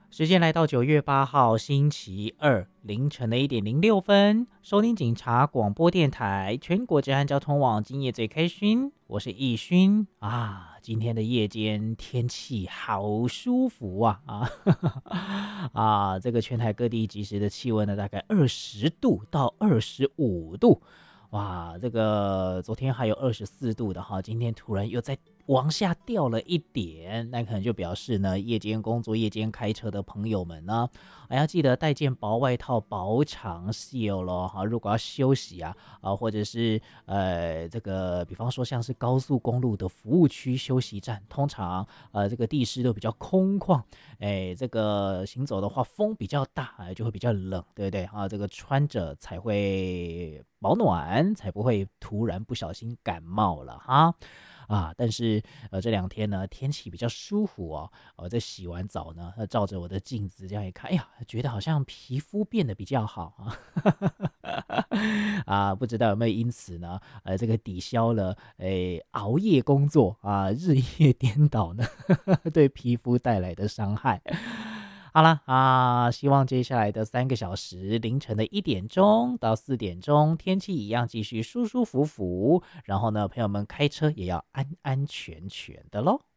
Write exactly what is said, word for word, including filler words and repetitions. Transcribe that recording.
时间来到九月八号星期二凌晨的一点零六分，收听警察广播电台全国治安交通网，今夜最开心，我是易勋啊。今天的夜间天气好舒服啊啊啊！这个全台各地即时的气温呢，大概二十度到二十五度。哇，这个昨天还有二十四度的哈，今天突然又再往下掉了一点，那可能就表示呢，夜间工作、夜间开车的朋友们呢，还要记得带件薄外套、薄长袖咯哈。如果要休息啊，啊，或者是呃，这个比方说像是高速公路的服务区休息站，通常呃这个地势都比较空旷，哎，这个行走的话风比较大，哎，就会比较冷，对不对啊？这个穿着才会保暖，才不会突然不小心感冒了哈。啊，但是呃这两天呢天气比较舒服哦，我、呃、在洗完澡呢，照着我的镜子这样一看，哎呀，觉得好像皮肤变得比较好啊，啊，不知道有没有因此呢，呃，这个抵消了诶熬夜工作啊，日夜颠倒呢对皮肤带来的伤害。好了啊，希望接下来的三个小时，凌晨的一点钟到四点钟，天气一样继续舒舒服服。然后呢，朋友们开车也要安安全全的咯。